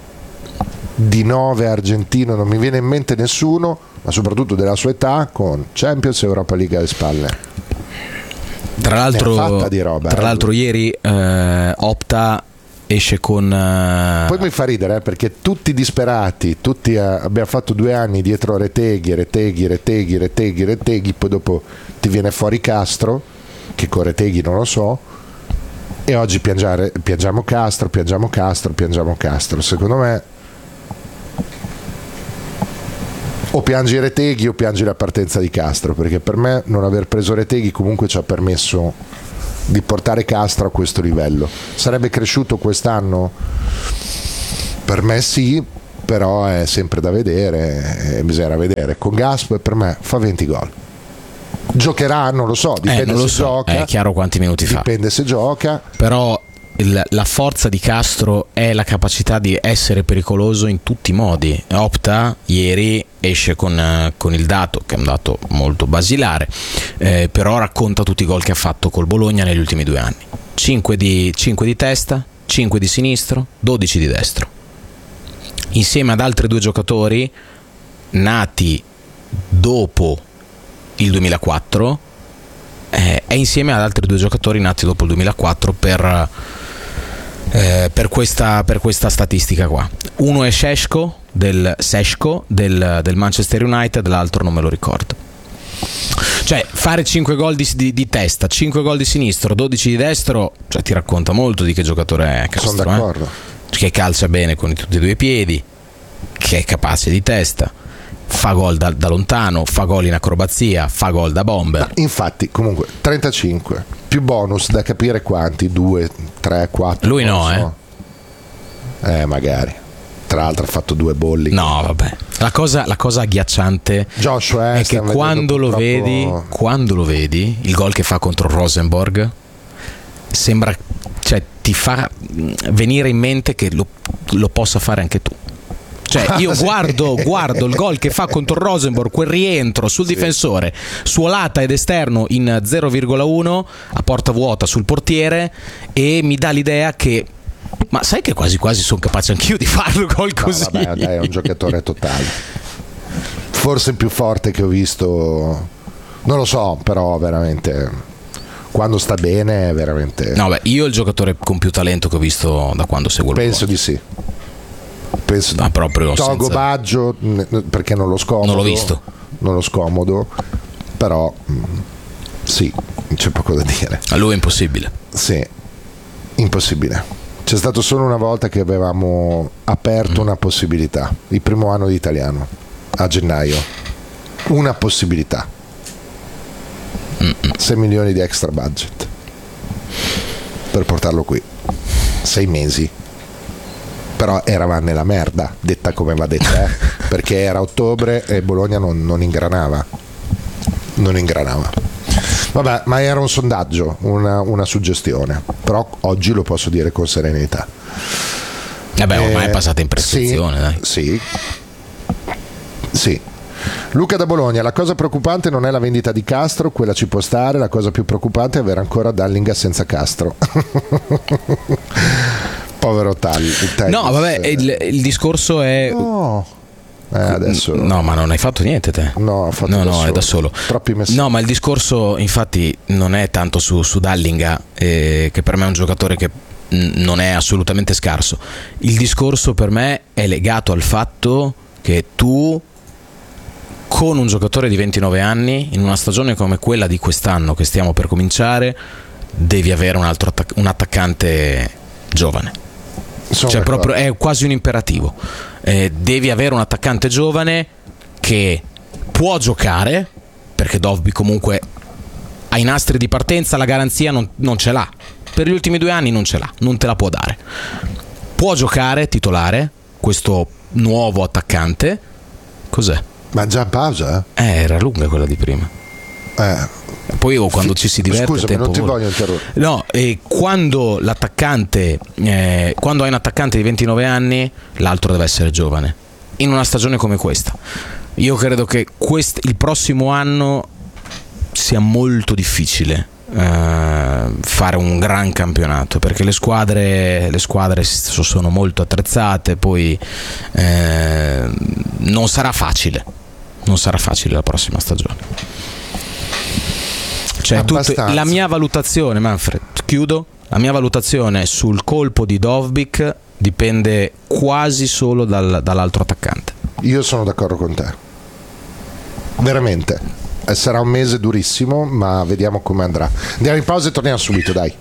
di nove argentino? Non mi viene in mente nessuno, ma soprattutto della sua età, con Champions e Europa League alle spalle. Tra l'altro, fatta di roba, tra eh. l'altro ieri eh, Opta esce con eh... poi mi fa ridere eh, perché tutti disperati, tutti eh, abbiamo fatto due anni dietro Reteghi, Reteghi, Reteghi, Reteghi, Reteghi, poi dopo ti viene fuori Castro, che con Reteghi non lo so, e oggi piangiare, piangiamo Castro, piangiamo Castro, piangiamo Castro. Secondo me o piangi Reteghi o piangi la partenza di Castro, perché per me non aver preso Reteghi comunque ci ha permesso di portare Castro a questo livello. Sarebbe cresciuto quest'anno? Per me sì, però è sempre da vedere, e bisogna vedere. Con Gasp per me fa venti gol. Giocherà, non lo so, dipende eh, non lo se so. gioca. È chiaro quanti minuti dipende fa. Dipende se gioca. Però il, la forza di Castro è la capacità di essere pericoloso in tutti i modi. Opta ieri esce con, con il dato, che è un dato molto basilare, eh, però racconta tutti i gol che ha fatto col Bologna negli ultimi due anni. cinque di, cinque di testa, cinque di sinistro, dodici di destro. Insieme ad altri due giocatori nati dopo il duemilaquattro, eh, è insieme ad altri due giocatori nati dopo il duemilaquattro per, eh, per, questa, per questa statistica qua. Uno è Šeško del, Šeško del, del Manchester United, l'altro non me lo ricordo. Cioè fare cinque gol di, di, di testa, cinque gol di sinistro, dodici di destro, cioè ti racconta molto di che giocatore è Castro. Sono d'accordo. Eh? Che calcia bene con tutti e due i piedi, che è capace di testa, fa gol da, da lontano, fa gol in acrobazia, fa gol da bomber. Ma infatti comunque trentacinque più bonus da capire quanti, due, tre, quattro. Lui no, so. eh. Eh magari. Tra l'altro ha fatto due bolli. No, vabbè. La cosa, la cosa agghiacciante Joshua è che quando lo purtroppo... vedi, quando lo vedi, il gol che fa contro Rosenborg sembra, cioè ti fa venire in mente che lo, lo possa fare anche tu. Cioè io guardo, guardo il gol che fa contro Rosenborg, quel rientro sul sì. difensore, suolata ed esterno in zero virgola uno a porta vuota sul portiere, e mi dà l'idea che, ma sai che quasi quasi sono capace anch'io di farlo gol così. No, vabbè, dai, è un giocatore totale. Forse il più forte che ho visto, non lo so, però veramente quando sta bene è veramente. No, beh, io il giocatore con più talento che ho visto da quando seguo il Penso di sì. Penso ah, proprio Togo senza... Baggio, perché non lo scomodo. Non l'ho visto. Non lo scomodo, però mh, sì, c'è poco da dire. A lui è impossibile. Sì, impossibile. C'è stato solo una volta che avevamo aperto mm. una possibilità, il primo anno di italiano, a gennaio. Una possibilità. Mm-mm. sei milioni di extra budget per portarlo qui. sei mesi. però eravamo nella merda, detta come va detta, eh? Perché era ottobre e Bologna non, non ingranava, non ingranava. Vabbè, ma era un sondaggio, una, una suggestione, però oggi lo posso dire con serenità. Vabbè, ormai eh, è passata in prescrizione, sì, dai. Sì, sì. Luca da Bologna, la cosa preoccupante non è la vendita di Castro, quella ci può stare, la cosa più preoccupante è avere ancora Dallinga senza Castro. Povero Tagli. No, vabbè, il, il discorso è... No. Eh, adesso... no, ma non hai fatto niente te. No, ho fatto no, da no, solo. è da solo. Troppi messaggi. No, ma il discorso infatti non è tanto su, su Dallinga, eh, che per me è un giocatore che n- non è assolutamente scarso. Il discorso per me è legato al fatto che tu, con un giocatore di ventinove anni, in una stagione come quella di quest'anno che stiamo per cominciare, devi avere un altro attac- un attaccante giovane. Sono cioè d'accordo. proprio è quasi un imperativo. Eh, devi avere un attaccante giovane che può giocare, perché Dovby comunque ai nastri di partenza la garanzia non, non ce l'ha. Per gli ultimi due anni non ce l'ha, non te la può dare. Può giocare titolare questo nuovo attaccante. Cos'è? Ma già pausa? Eh, era lunga quella di prima. Eh. Poi oh, quando ci si diverte, scusami, tempo non ti vola. voglio interrompere. No, e quando l'attaccante eh, quando hai un attaccante di ventinove anni, l'altro deve essere giovane. In una stagione come questa, io credo che quest- il prossimo anno sia molto difficile eh, fare un gran campionato, perché le squadre le squadre sono molto attrezzate, poi eh, non sarà facile. Non sarà facile la prossima stagione. Cioè, tutto, la mia valutazione, Manfred, chiudo, la mia valutazione sul colpo di Dovbyk dipende quasi solo dal, dall'altro attaccante. Io sono d'accordo con te, veramente. Eh, sarà un mese durissimo, ma vediamo come andrà. Andiamo in pausa e torniamo subito, dai.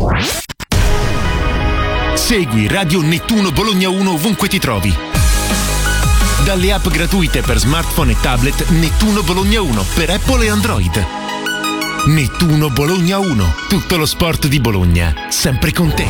Segui Radio Nettuno Bologna uno ovunque ti trovi. Dalle app gratuite per smartphone e tablet Nettuno Bologna uno per Apple e Android. Nettuno Bologna uno, tutto lo sport di Bologna, sempre con te.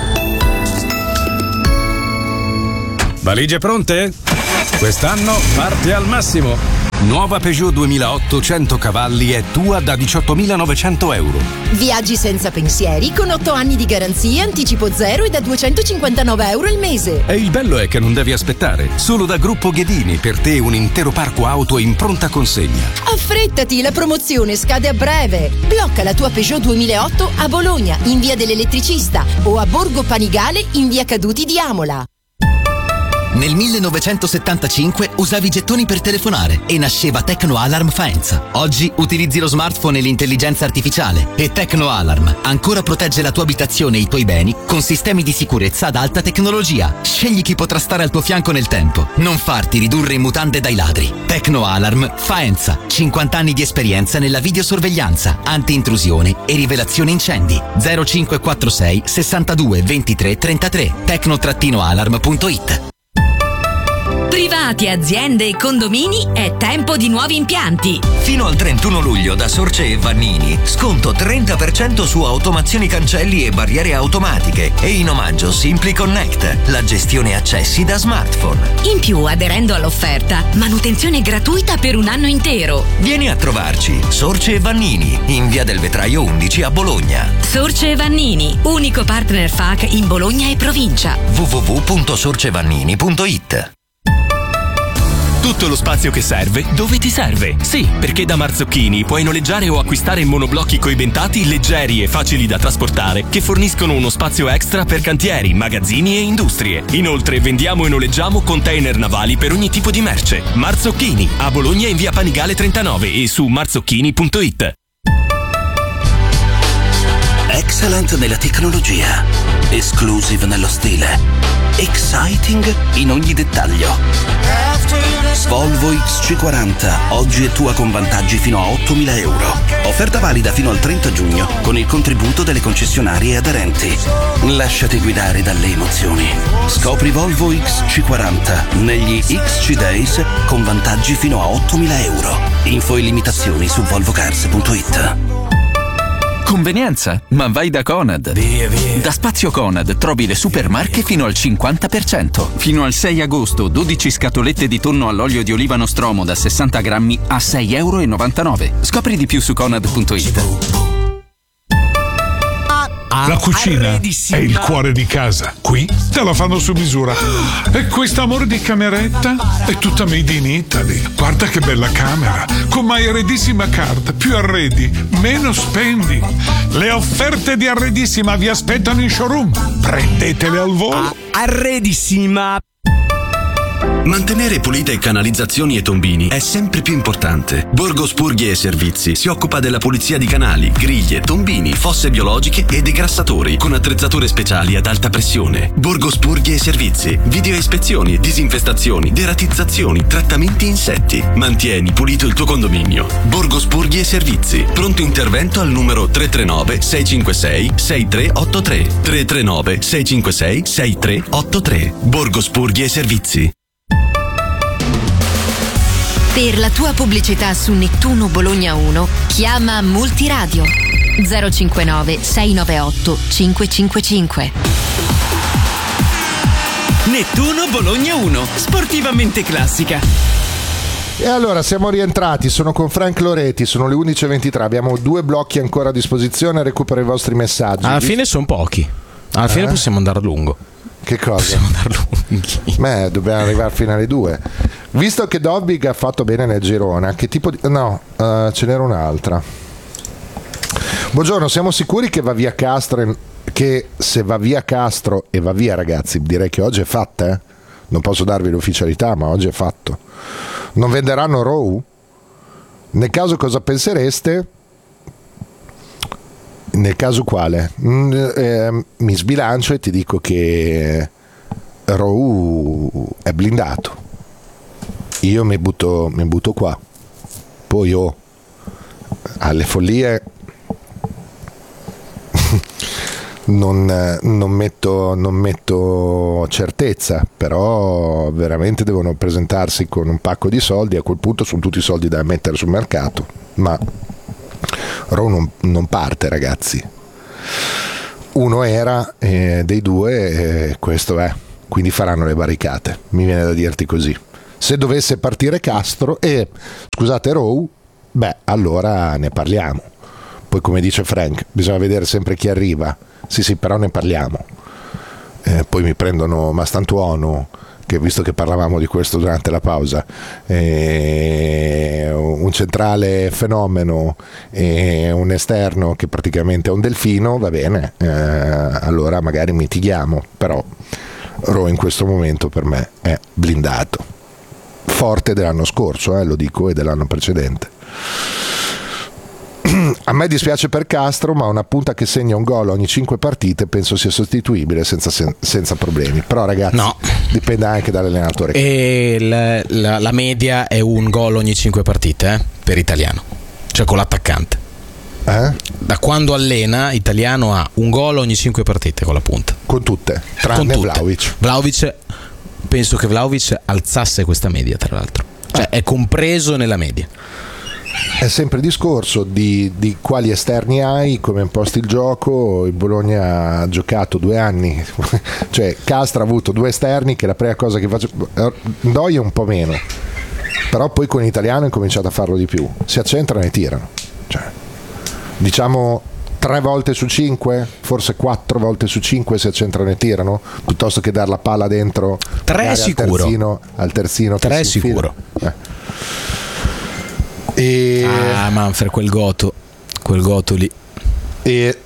Valigie pronte? Quest'anno parti al massimo. Nuova Peugeot duemilaotto cento cavalli è tua da diciottomilanovecento euro. Viaggi senza pensieri con otto anni di garanzia, anticipo zero e da duecentocinquantanove euro al mese. E il bello è che non devi aspettare. Solo da Gruppo Ghedini per te un intero parco auto in pronta consegna. Affrettati, la promozione scade a breve. Blocca la tua Peugeot duemilaotto a Bologna, in via dell'Elettricista, o a Borgo Panigale, in via Caduti di Amola. Nel millenovecentosettantacinque usavi gettoni per telefonare e nasceva Tecno Alarm Faenza. Oggi utilizzi lo smartphone e l'intelligenza artificiale e Tecno Alarm ancora protegge la tua abitazione e i tuoi beni con sistemi di sicurezza ad alta tecnologia. Scegli chi potrà stare al tuo fianco nel tempo. Non farti ridurre in mutande dai ladri. Tecno Alarm Faenza. cinquanta anni di esperienza nella videosorveglianza, anti-intrusione e rivelazione incendi. zero cinque quattro sei sessantadue ventitré trentatré. tecno alarm punto it. Privati, aziende e condomini, è tempo di nuovi impianti. Fino al trentuno luglio da Sorce e Vannini, sconto trenta per cento su automazioni cancelli e barriere automatiche e in omaggio Simply Connect, la gestione accessi da smartphone. In più, aderendo all'offerta, manutenzione gratuita per un anno intero. Vieni a trovarci, Sorce e Vannini, in via del Vetraio undici a Bologna. Sorce e Vannini, unico partner F A C in Bologna e provincia. w w w punto sorcevannini punto it. Tutto lo spazio che serve, dove ti serve? Sì, perché da Marzocchini puoi noleggiare o acquistare monoblocchi coibentati leggeri e facili da trasportare che forniscono uno spazio extra per cantieri, magazzini e industrie. Inoltre vendiamo e noleggiamo container navali per ogni tipo di merce. Marzocchini, a Bologna in via Panigale trentanove e su marzocchini punto it. Excellent nella tecnologia, exclusive nello stile, exciting in ogni dettaglio. Volvo X C quaranta, oggi è tua con vantaggi fino a ottomila euro. Offerta valida fino al trenta giugno con il contributo delle concessionarie aderenti. Lasciati guidare dalle emozioni. Scopri Volvo X C quaranta negli X C Days con vantaggi fino a ottomila euro. Info e limitazioni su volvocars punto it. Convenienza? Ma vai da Conad. Via, via. Da Spazio Conad trovi le super marche fino al cinquanta per cento. Fino al sei agosto, dodici scatolette di tonno all'olio di oliva Nostromo da sessanta grammi a sei e novantanove euro. Scopri di più su conad punto it. La cucina è il cuore di casa. Qui te la fanno su misura. E questo amore di cameretta è tutta made in Italy. Guarda che bella camera. Con My Arredissima Card. Più arredi, meno spendi. Le offerte di Arredissima vi aspettano in showroom. Prendetele al volo. Arredissima. Mantenere pulite canalizzazioni e tombini è sempre più importante. Borgo Spurghi e Servizi si occupa della pulizia di canali, griglie, tombini, fosse biologiche e degrassatori con attrezzature speciali ad alta pressione. Borgo Spurghi e Servizi. Video ispezioni, disinfestazioni, deratizzazioni, trattamenti insetti. Mantieni pulito il tuo condominio. Borgo Spurghi e Servizi. Pronto intervento al numero tre tre nove sei cinque sei sei tre otto tre. tre tre nove sei cinque sei sei tre otto tre. Borgo Spurghi e Servizi. Per la tua pubblicità su Nettuno Bologna uno, chiama Multiradio zero cinquantanove sei novantaotto cinquecentocinquantacinque. Nettuno Bologna uno, sportivamente classica. E allora siamo rientrati, sono con Frank Loreti, sono le undici e ventitré, abbiamo due blocchi ancora a disposizione, recupero i vostri messaggi. Alla fine sono pochi, alla fine eh? possiamo andare a lungo. Che cosa? Possiamo andare lunghi. Beh, dobbiamo arrivare fino alle due. Visto che Dobbig ha fatto bene nel girone, che tipo di... No, uh, ce n'era un'altra. Buongiorno, siamo sicuri che va via Castro e... che se va via Castro e va via, ragazzi, direi che oggi è fatta, eh? Non posso darvi l'ufficialità, ma oggi è fatto. Non venderanno Rowe? Nel caso cosa pensereste? Nel caso quale? Mm, eh, mi sbilancio e ti dico che Rowe è blindato. Io mi butto, mi butto qua. Poi oh, alle follie non, non, metto, non metto certezza, però veramente devono presentarsi con un pacco di soldi. A quel punto sono tutti soldi da mettere sul mercato, ma Rowe non, non parte, ragazzi. Uno era eh, dei due, eh, questo è, quindi faranno le barricate, mi viene da dirti così. Se dovesse partire Castro e eh, scusate Rowe, beh, allora ne parliamo. Poi, come dice Frank, bisogna vedere sempre chi arriva. Sì, sì, però ne parliamo. Eh, poi mi prendono Mastantuono, che visto che parlavamo di questo durante la pausa, eh, un centrale fenomeno e un esterno che praticamente è un delfino, va bene, eh, allora magari mitighiamo, però Rowe in questo momento per me è blindato. Forte dell'anno scorso, eh, lo dico, e dell'anno precedente. A me dispiace per Castro, ma una punta che segna un gol ogni cinque partite penso sia sostituibile senza, senza problemi. Però ragazzi, no, dipende anche dall'allenatore. E la, la, la media è un gol ogni cinque partite eh, per Italiano, cioè con l'attaccante. Eh? Da quando allena, Italiano ha un gol ogni cinque partite con la punta. Con tutte, tranne con Vlahovic. Vlahovic, penso che Vlahovic alzasse questa media, tra l'altro. Cioè eh. è compreso nella media. È sempre il discorso di, di quali esterni hai, come imposti il gioco. Il Bologna ha giocato due anni, cioè Castro ha avuto due esterni, che la prima cosa che faccio, Ndoye un po' meno, però poi con l'Italiano è cominciato a farlo di più, si accentrano e tirano, cioè, diciamo tre volte su cinque, forse quattro volte su cinque si accentrano e tirano, piuttosto che dar la palla dentro tre sicuro al terzino, al terzino tre sicuro eh. E... ah Manfred, quel Goto quel Goto lì e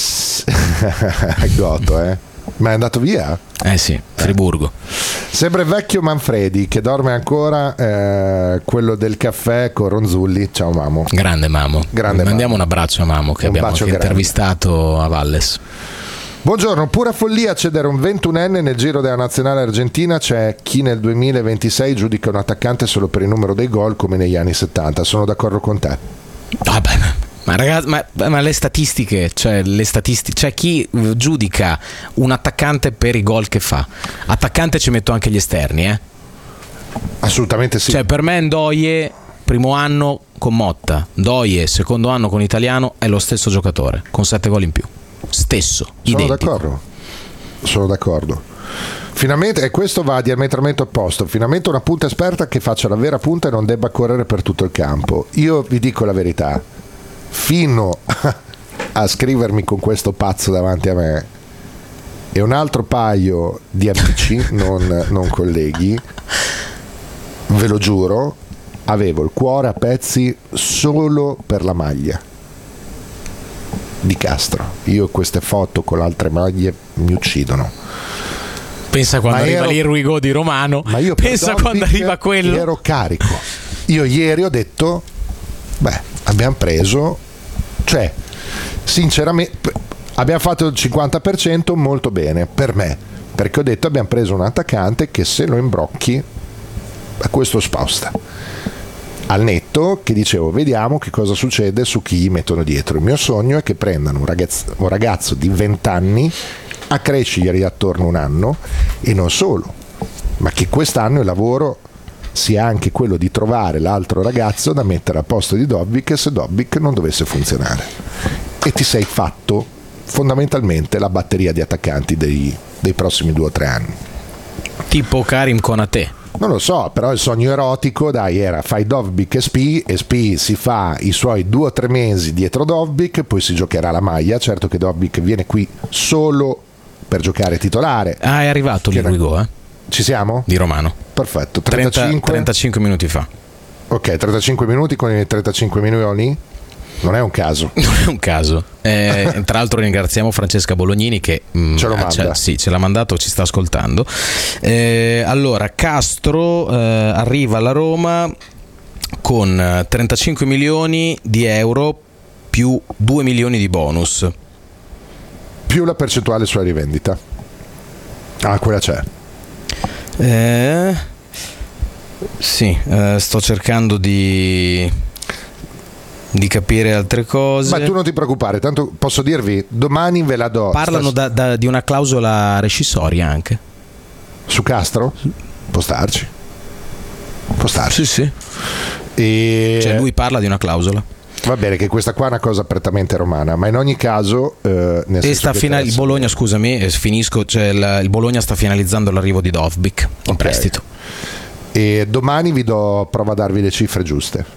Goto eh ma è andato via? Eh sì, Friburgo. Sempre vecchio Manfredi che dorme ancora, eh, quello del caffè con Ronzulli. Ciao Mamo. Grande Mamo. Grande Mandiamo Mamo. Un abbraccio a Mamo che un abbiamo anche intervistato a Valles. Buongiorno, pura follia cedere un ventunenne nel giro della nazionale argentina. C'è chi nel duemilaventisei giudica un attaccante solo per il numero dei gol come negli anni settanta. Sono d'accordo con te. Vabbè, ma ragazzi, ma, ma le statistiche, cioè le statistiche, c'è chi giudica un attaccante per i gol che fa. Attaccante ci metto anche gli esterni, eh? Assolutamente sì. Cioè per me Ndoye primo anno con Motta, Doie, secondo anno con Italiano, è lo stesso giocatore, con sette gol in più. Stesso, sono identico. d'accordo. Sono d'accordo. Finalmente, e questo va diametralmente opposto, finalmente una punta esperta che faccia la vera punta e non debba correre per tutto il campo. Io vi dico la verità, fino a scrivermi con questo pazzo davanti a me e un altro paio di amici, non, non colleghi, ve lo giuro, avevo il cuore a pezzi solo per la maglia di Castro. Io queste foto con altre maglie mi uccidono. Pensa quando ma arriva ero, lì il Ruigò di Romano, ma io pensa quando arriva quello. Ero carico. Io ieri ho detto, beh, abbiamo preso, cioè, sinceramente, abbiamo fatto il cinquanta per cento molto bene per me, perché ho detto abbiamo preso un attaccante che se lo imbrocchi a questo sposta. Al netto che dicevo, vediamo che cosa succede su chi gli mettono dietro. Il mio sogno è che prendano un ragazzo, un ragazzo di venti anni, accrescigli attorno un anno, e non solo, ma che quest'anno il lavoro sia anche quello di trovare l'altro ragazzo da mettere al posto di Dobbik se Dobbik non dovesse funzionare, e ti sei fatto fondamentalmente la batteria di attaccanti dei, dei prossimi due o tre anni, tipo Karim Konate. Non lo so, però il sogno erotico, dai, era fai Dobbik e Spi, e Spi si fa i suoi due o tre mesi dietro Dobbik, poi si giocherà la maglia. Certo che Dobbik viene qui solo per giocare titolare. Ah, è arrivato lì Ruigò, eh? Ci siamo? Di Romano. Perfetto, trentacinque trenta, trentacinque minuti fa. Ok, trentacinque minuti con i trentacinque milioni. Non è un caso. Non è un caso. Eh, tra l'altro ringraziamo Francesca Bolognini che mh, ce, lo manda. Ce, sì, ce l'ha mandato, ci sta ascoltando. Eh, allora, Castro eh, arriva alla Roma con trentacinque milioni di euro più due milioni di bonus. Più la percentuale sulla rivendita. Ah, quella c'è. Eh, sì, eh, sto cercando di... di capire altre cose. Ma tu non ti preoccupare, tanto posso dirvi, domani ve la do. Parlano da, da, di una clausola rescissoria anche. Su Castro? Può starci. Può starci. Sì, sì. E... cioè lui parla di una clausola. Va bene che questa qua è una cosa prettamente romana, ma in ogni caso eh, nel e sta fina- il Bologna, scusami, eh, finisco, cioè il, il Bologna sta finalizzando l'arrivo di Dovbyk in okay. prestito. E domani vi do, provo a darvi le cifre giuste.